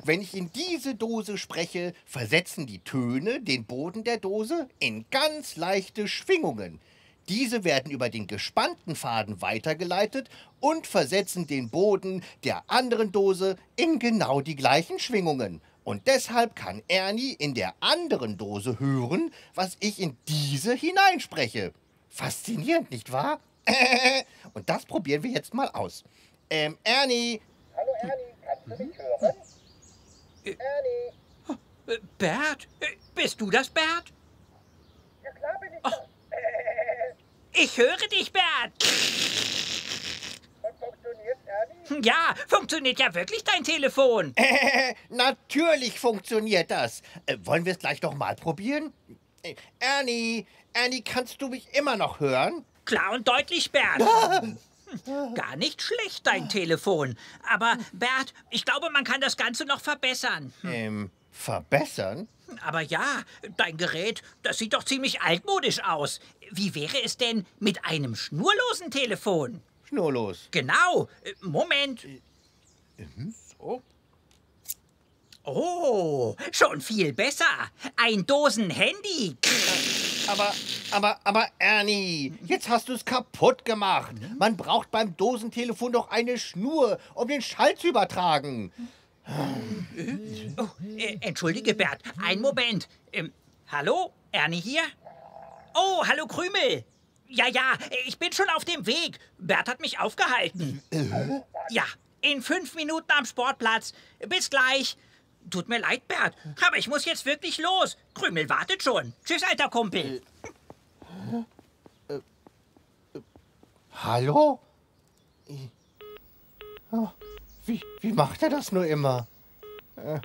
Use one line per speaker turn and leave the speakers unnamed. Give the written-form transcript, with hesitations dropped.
Wenn ich in diese Dose spreche, versetzen die Töne den Boden der Dose in ganz leichte Schwingungen. Diese werden über den gespannten Faden weitergeleitet und versetzen den Boden der anderen Dose in genau die gleichen Schwingungen. Und deshalb kann Ernie in der anderen Dose hören, was ich in diese hineinspreche. Faszinierend, nicht wahr? Und das probieren wir jetzt mal aus. Ernie. Hallo Ernie, kannst du mich hören? Ernie.
Bert? Bist du das, Bert?
Ja klar bin ich
das. Ich höre dich, Bert.
Und funktioniert, Ernie?
Ja, funktioniert ja wirklich dein Telefon.
Natürlich funktioniert das. Wollen wir es gleich noch mal probieren? Ernie, kannst du mich immer noch hören?
Klar und deutlich, Bert. Gar nicht schlecht, dein Telefon. Aber, Bert, ich glaube, man kann das Ganze noch verbessern.
Verbessern?
Aber ja, dein Gerät, das sieht doch ziemlich altmodisch aus. Wie wäre es denn mit einem schnurlosen Telefon?
Schnurlos?
Genau. Moment.
So?
Oh, schon viel besser. Ein Dosenhandy.
Aber Ernie, jetzt hast du es kaputt gemacht. Man braucht beim Dosentelefon doch eine Schnur, um den Schall zu übertragen.
Oh, entschuldige, Bert, einen Moment. Hallo, Ernie hier? Oh, hallo, Krümel. Ja, ich bin schon auf dem Weg. Bert hat mich aufgehalten. Ja, in 5 Minuten am Sportplatz. Bis gleich. Tut mir leid, Bert, aber ich muss jetzt wirklich los. Krümel wartet schon. Tschüss, alter Kumpel.
Hallo? Wie macht er das nur immer?